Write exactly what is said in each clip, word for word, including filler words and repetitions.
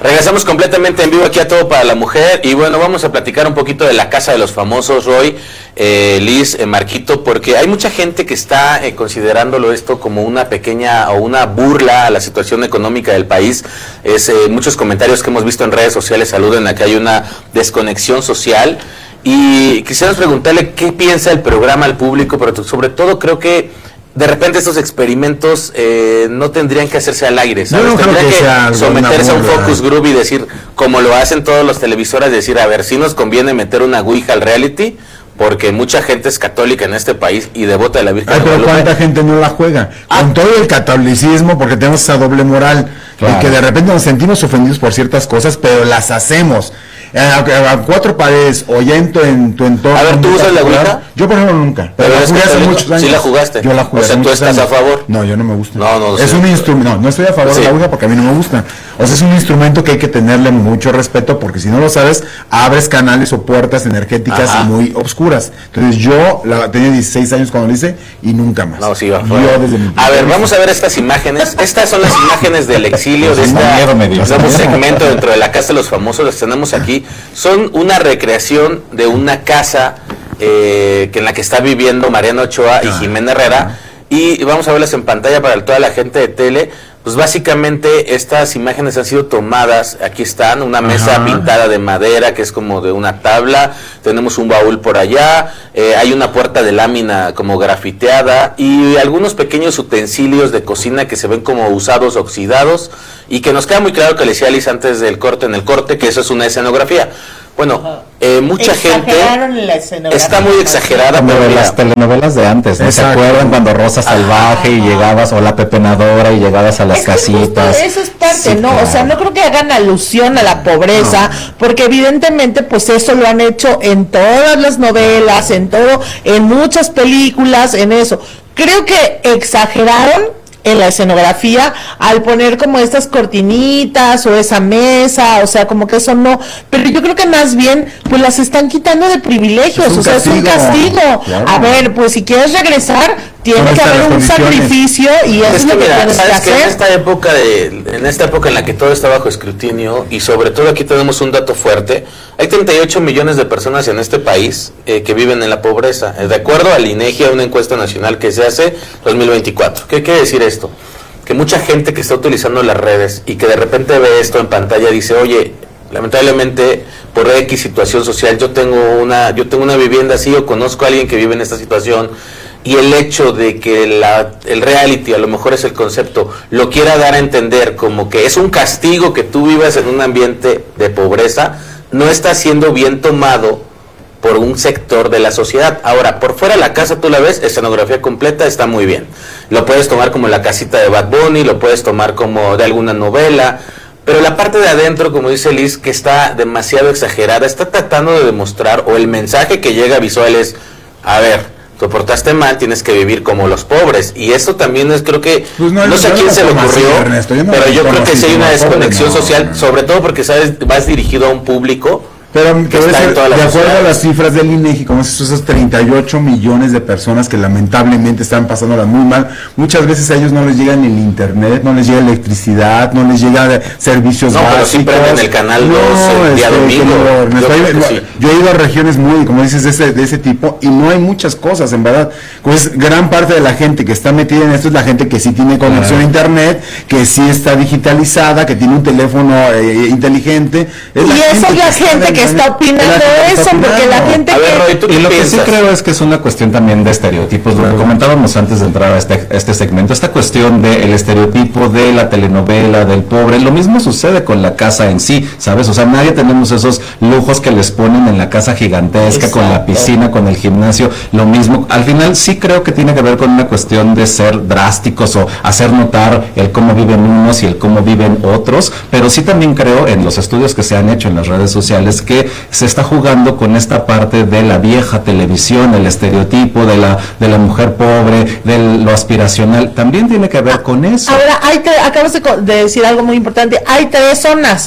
Regresamos completamente en vivo aquí a Todo para la Mujer y bueno, vamos a platicar un poquito de la Casa de los Famosos, Roy, eh, Liz, eh, Marquito, porque hay mucha gente que está eh, considerándolo esto como una pequeña o una burla a la situación económica del país. Es, eh, muchos comentarios que hemos visto en redes sociales aluden a que hay una desconexión social y quisiéramos preguntarle qué piensa el programa al público, pero sobre todo creo que de repente estos experimentos eh, no tendrían que hacerse al aire, ¿sabes? No, tendrían que, que someterse a un focus group y decir, como lo hacen todos los televisores, decir, a ver, si nos conviene meter una ouija al reality, porque mucha gente es católica en este país y devota de la Virgen. Ay, pero ¿cuánta gente no la juega? Ah. Con todo el catolicismo, porque tenemos esa doble moral, claro, y que de repente nos sentimos ofendidos por ciertas cosas, pero las hacemos. A, a cuatro paredes o ya en tu, en tu entorno. A ver, ¿tú usas la ouija? Yo por ejemplo nunca, pero, pero la jugué hace muchos años. ¿Sí la jugaste? Yo la jugué. O sea, ¿tú estás años. a favor? No, yo no me gusta. No, no. Es sí. un instrumento, no, no estoy a favor sí. de la ouija porque a mí no me gusta. O sea, es un instrumento que hay que tenerle mucho respeto porque si no lo sabes, abres canales o puertas energéticas Ajá. muy obscuras. Entonces yo la, tenía dieciséis años cuando lo hice y nunca más. No, sí, va yo desde mi A ver, vamos a ver estas imágenes. Estas son las imágenes del exilio de este nuevo segmento dentro de la Casa de los Famosos. Las tenemos aquí. Son una recreación de una casa eh, que en la que está viviendo Mariano Ochoa y Jimena Herrera, y vamos a verlas en pantalla para toda la gente de tele. Pues básicamente estas imágenes han sido tomadas, aquí están, una mesa Ajá. pintada de madera que es como de una tabla, tenemos un baúl por allá, eh, hay una puerta de lámina como grafiteada y algunos pequeños utensilios de cocina que se ven como usados, oxidados, y que nos queda muy claro que le decía Liz antes del corte, en el corte, que eso es una escenografía. Bueno, eh, mucha gente está muy exagerada, como pero de las telenovelas de antes, ¿no? ¿Se acuerdan cuando Rosa Salvaje y llegabas, o La Pepenadora y llegabas a las es que casitas? Eso es parte, sí, ¿no? claro. O sea, no creo que hagan alusión a la pobreza, no. porque evidentemente pues eso lo han hecho en todas las novelas, en todo, en muchas películas, en eso. Creo que exageraron en la escenografía al poner como estas cortinitas o esa mesa, o sea, como que eso no, pero yo creo que más bien pues las están quitando de privilegios, o sea, castigo. es un castigo. Claro. A ver, pues si quieres regresar, tiene que haber un sacrificio y eso es lo que mira, tienes ¿sabes que que hacer? En esta época de, en esta época en la que todo está bajo escrutinio y sobre todo aquí tenemos un dato fuerte, hay treinta y ocho millones de personas en este país eh, que viven en la pobreza, eh, de acuerdo al INEGI, a una encuesta nacional que se hace dos mil veinticuatro. ¿Qué quiere decir esto? Que mucha gente que está utilizando las redes y que de repente ve esto en pantalla dice, oye, lamentablemente por X situación social yo tengo una yo tengo una vivienda así o conozco a alguien que vive en esta situación, y el hecho de que la, el reality, a lo mejor es el concepto, lo quiera dar a entender como que es un castigo que tú vivas en un ambiente de pobreza, no está siendo bien tomado por un sector de la sociedad. Ahora, por fuera de la casa tú la ves, escenografía completa, está muy bien. Lo puedes tomar como la casita de Bad Bunny, lo puedes tomar como de alguna novela, pero la parte de adentro, como dice Liz, que está demasiado exagerada, está tratando de demostrar, o el mensaje que llega visual es, a ver, te portaste mal, tienes que vivir como los pobres, y eso también es, creo que, pues no, no sé a quién se le ocurrió, Ernesto, yo no pero yo creo que sí hay una desconexión pobre, no, social, no. sobre todo porque sabes, vas dirigido a un público pero que está ser, en toda la de acuerdo sociedad. a las cifras del INEGI, como esos, esos treinta y ocho millones de personas que lamentablemente están pasándola muy mal, muchas veces a ellos no les llega ni el internet, no les llega electricidad, no les llega servicios no, básicos. No, pero sí prenden el canal dos no, el día este, domingo. Yo, yo, yo, sí. yo he ido a regiones muy, como dices, de ese, de ese tipo, y no hay muchas cosas, en verdad. Pues gran parte de la gente que está metida en esto es la gente que sí tiene conexión a internet, que sí está digitalizada, que tiene un teléfono eh, inteligente. Es y esa es la gente que está opinando eso, porque la gente a ver, Roy, ¿tú y lo piensas? que sí creo es que es una cuestión también de estereotipos, lo que comentábamos antes de entrar a este, a este segmento, esta cuestión del estereotipo de la telenovela, del pobre, lo mismo sucede con la casa en sí, ¿sabes? O sea, nadie tenemos esos lujos que les ponen en la casa gigantesca, Exacto. con la piscina, con el gimnasio, lo mismo, al final sí creo que tiene que ver con una cuestión de ser drásticos o hacer notar el cómo viven unos y el cómo viven otros, pero sí también creo en los estudios que se han hecho en las redes sociales que se está jugando con esta parte de la vieja televisión, el estereotipo de la de la mujer pobre, de lo aspiracional, también tiene que ver con eso. Ahora, hay te, acabas de, de decir algo muy importante, hay tres zonas.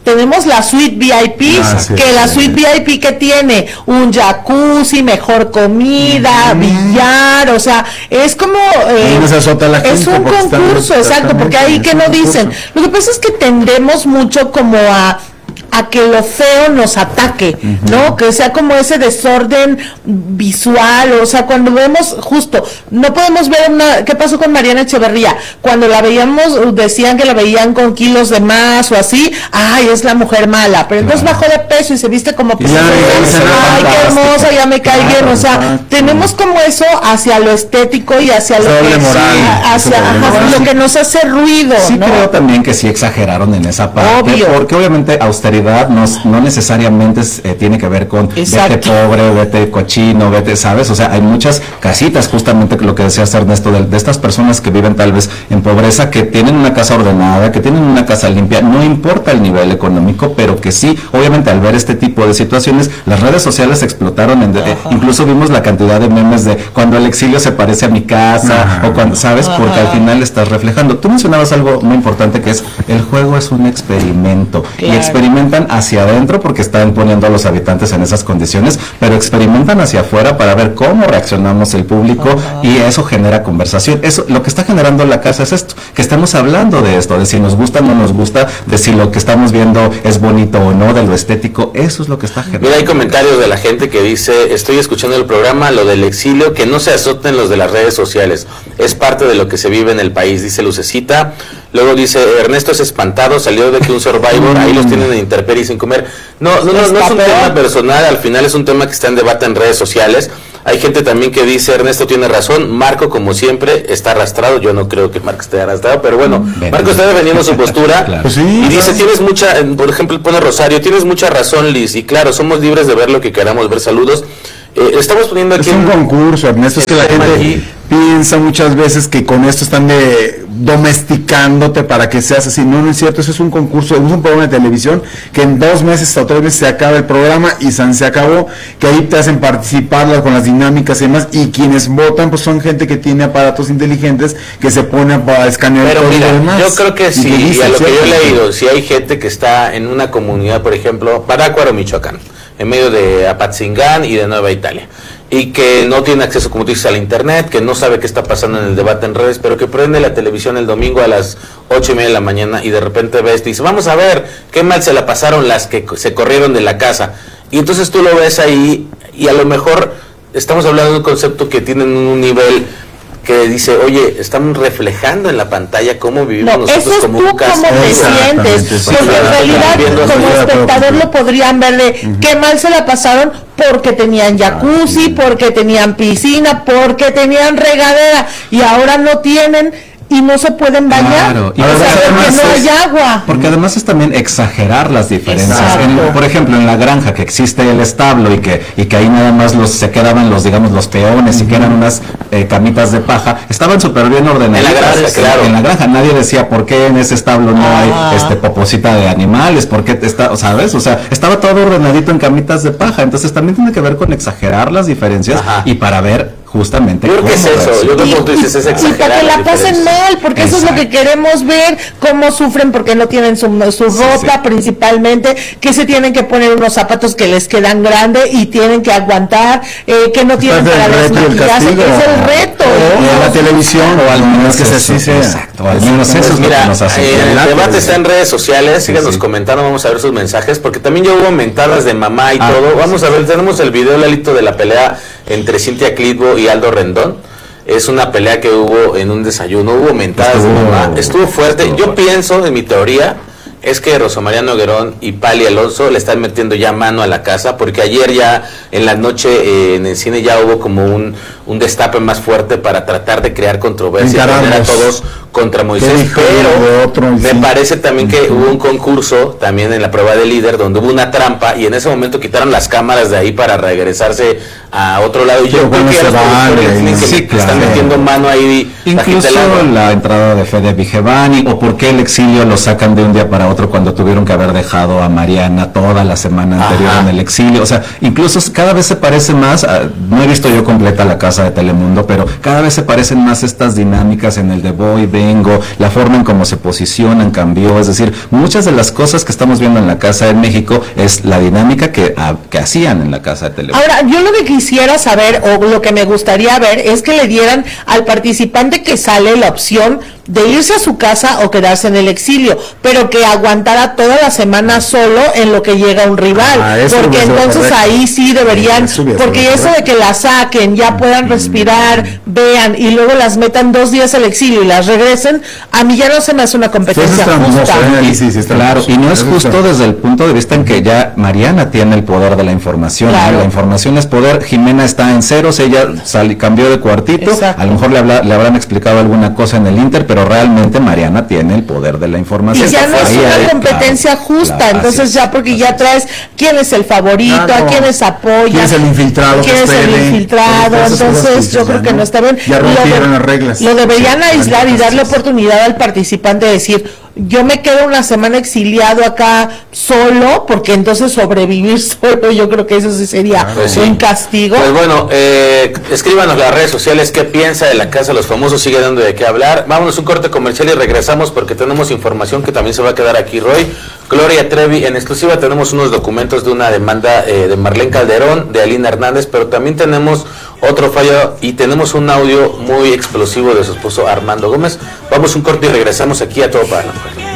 tenemos la suite V I P, Ah, sí, que sí, la sí. suite V I P que tiene un jacuzzi, mejor comida, billar, o sea, es como eh, Y no se azota la es gente un porque están- concurso, exacto, porque ahí exactamente, que no es un dicen. concurso. Lo que pasa es que tendemos mucho como a a que lo feo nos ataque, ¿no? Que sea como ese desorden visual, o sea, cuando vemos justo, no podemos ver una, ¿qué pasó con Mariana Echeverría? Cuando la veíamos, decían que la veían con kilos de más o así, ay, es la mujer mala, pero entonces bajó de peso y se viste como, Y ya me dicen, ay, qué fantástico. hermosa, ya me cae bien, o sea, Exacto. tenemos como eso hacia lo estético y hacia lo Doble que, moral, sí, es hacia, doble ajá, moral. lo que nos hace ruido, Sí ¿no? creo también que sí exageraron en esa parte, Obvio. porque obviamente austeridad no, no necesariamente es, eh, tiene que ver con Exacto. vete pobre, vete cochino, vete, ¿sabes? O sea, hay muchas casitas, justamente lo que decías Ernesto, de, de estas personas que viven tal vez en pobreza, que tienen una casa ordenada, que tienen una casa limpia, no importa el nivel económico, pero que sí, obviamente al ver este tipo de situaciones, las redes sociales explotaron, en, eh, incluso vimos la cantidad de memes de cuando el exilio se parece a mi casa, Ajá. o cuando, ¿sabes? Porque al final estás reflejando. Tú mencionabas algo muy importante que es el juego es un experimento Claro. y experimentan hacia adentro porque están poniendo a los habitantes en esas condiciones, pero experimentan hacia afuera para ver cómo reaccionamos el público y eso genera conversación. Eso, lo que está generando la casa es esto, que estamos hablando de esto, de si nos gusta o no nos gusta, de si lo que estamos viendo es bonito o no, de lo estético, eso es lo que está generando. Mira, hay comentarios de la gente que dice, estoy escuchando el programa, lo del exilio, que no se azoten los de las redes sociales, es parte de lo que se vive en el país, dice Lucecita. Luego dice, Ernesto es espantado, salió de que un Survivor, ahí los tienen en intemperie sin comer. No, no, no, no es un Está peor. tema personal, al final es un tema que está en debate en redes sociales. Hay gente también que dice, Ernesto tiene razón, Marco como siempre está arrastrado, yo no creo que Marco esté arrastrado, pero bueno, Ven. Marco está defendiendo su postura. Claro. Pues sí, Y dice, ¿sabes? tienes mucha, por ejemplo, pone Rosario, tienes mucha razón, Liz, y claro, somos libres de ver lo que queramos ver, saludos. Eh, estamos poniendo aquí Es un en- concurso, Ernesto, es que la el tema gente aquí. piensa muchas veces que con esto están de domesticándote para que seas así. No, no es cierto, eso es un concurso, es un programa de televisión que en dos meses o tres meses se acaba el programa y san se acabó, que ahí te hacen participar con las dinámicas y demás, y quienes votan pues son gente que tiene aparatos inteligentes que se pone para escanear Pero todo mira, lo demás. yo creo que Y sí, te y dice, a lo que yo he ¿cierto? leído, si hay gente que está en una comunidad, por ejemplo, Parácuaro, Michoacán, en medio de Apatzingán y de Nueva Italia, y que no tiene acceso, como tú dices, al internet, que no sabe qué está pasando en el debate en redes, pero que prende la televisión el domingo a las ocho y media de la mañana y de repente ves y dice, vamos a ver qué mal se la pasaron las que se corrieron de la casa. Y entonces tú lo ves ahí y a lo mejor estamos hablando de un concepto que tienen un nivel que dice, oye, estamos reflejando en la pantalla cómo vivimos No, nosotros eso es como tú un cómo caso. te Exactamente, sientes, sí, porque en claro, realidad viendo como así, espectador claro, lo podrían ver de qué mal se la pasaron porque tenían jacuzzi, porque tenían piscina, porque tenían regadera y ahora no tienen y no se pueden bañar, Claro, y o sea, además porque no es- hay agua. Porque además es también exagerar las diferencias. Exacto. En- por ejemplo, en la granja que existe el establo y que y que ahí nada más los se quedaban los digamos los peones y que eran unas eh, camitas de paja, estaban súper bien ordenadas. En la granja, claro. En la granja nadie decía por qué en ese establo no Ah. hay este poposita de animales, por qué está, ¿sabes? O sea, estaba todo ordenadito en camitas de paja. Entonces también tiene que ver con exagerar las diferencias Ajá. y para ver justamente Yo creo que es cómo eso, yo reaccionan. creo que como tú dices, es y exagerar para que la las pasen diferencias. mal, porque eso es lo que Exacto. queremos ver, cómo sufren porque no tienen su, su Sí, ropa sí. principalmente, que se tienen que poner unos zapatos que les quedan grandes y tienen que aguantar, eh, que no tienen Es el para reto y el desmaquillarse, castigo. es el reto. O ¿no? en la televisión, o al menos que eso, así sea. exacto, al menos eso es lo Mira, que nos hace. eh, el Late, debate güey. está en redes sociales, Sí, síganos sí. comentando, vamos a ver sus mensajes, porque también ya hubo mentadas de mamá y Ah, todo. pues Vamos a ver, tenemos el video, Lalito, de la pelea entre Cintia Clitbo y Aldo Rendón. Es una pelea que hubo en un desayuno, hubo mentadas Estuvo- de mamá, estuvo fuerte. estuvo Yo fuerte. pienso, en mi teoría, es que Rosa María Noguerón y Pali Alonso le están metiendo ya mano a la casa, porque ayer ya en la noche eh, en el cine ya hubo como un, un destape más fuerte para tratar de crear controversia, poner a Encararlos. todos contra Moisés, dijo uno de pero otro, y me sí. parece también que hubo un concurso también en la prueba de líder donde hubo una trampa y en ese momento quitaron las cámaras de ahí para regresarse a otro lado y yo Pero creo bueno, que se los productores vale, tienen que sí, le están claro. metiendo mano ahí Incluso bajita el agua. la entrada de Fede Vigevani, o por qué el exilio lo sacan de un día para otro cuando tuvieron que haber dejado a Mariana toda la semana anterior Ajá. en el exilio. O sea, incluso cada vez se parece más, a- no he visto yo completa la casa de Telemundo, pero cada vez se parecen más estas dinámicas en el de voy, ven, tengo, la forma en cómo se posicionan cambió, es decir, muchas de las cosas que estamos viendo en la Casa de México es la dinámica que, a, que hacían en la Casa de Televisa. Ahora, yo lo que quisiera saber, o lo que me gustaría ver, es que le dieran al participante que sale la opción de irse a su casa o quedarse en el exilio, pero que aguantara toda la semana solo en lo que llega un rival, Ah, eso porque hubiera sido entonces correcto. ahí sí deberían, Eso hubiera porque sido eso de correcto. que la saquen, ya puedan respirar, vean, y luego las metan dos días al exilio y las regresen, a mí ya no se me hace una Eso competencia es tramposo, justa. ¿eh? Sí, sí, está Claro, tramposo. y no es Eso justo está- desde el punto de vista en que ya Mariana tiene el poder de la información. Claro. ¿no? La información es poder. Jimena está en ceros, ella sal- cambió de cuartito. Exacto. A lo mejor le, habla- le habrán explicado alguna cosa en el Inter, pero realmente Mariana tiene el poder de la Y información. ya no es Ahí, una ahí, competencia claro, justa, claro, entonces así ya es, porque así ya es. traes quién es el favorito, Claro. a quiénes apoya, ¿Quién es el infiltrado que quién es el espere? infiltrado, Todas esas cosas que entonces dices, yo ya creo que no- no está bien. ya Lo rompieron de- las reglas. Lo deberían Sí, aislar y entonces, darle sí. oportunidad al participante de decir, yo me quedo una semana exiliado acá solo, porque entonces sobrevivir solo, yo creo que eso sí sería Pues sí. un castigo. Pues bueno, eh, escríbanos las redes sociales qué piensa de la Casa de los Famosos, sigue dando de qué hablar. Vámonos un corte comercial y regresamos porque tenemos información que también se va a quedar aquí, Roy. Gloria Trevi, en exclusiva tenemos unos documentos de una demanda eh, de Marlene Calderón, de Alina Hernández, pero también tenemos otro fallo y tenemos un audio muy explosivo de su esposo Armando Gómez. Vamos un corte y regresamos aquí a Todo para la Mujer.